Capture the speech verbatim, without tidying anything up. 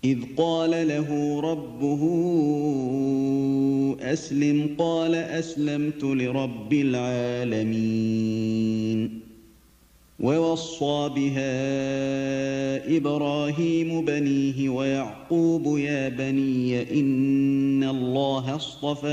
إذ قال له ربه أسلم قال أسلمت لرب العالمين ووصى بها إبراهيم بنيه ويعقوب يا بني إن الله اصطفى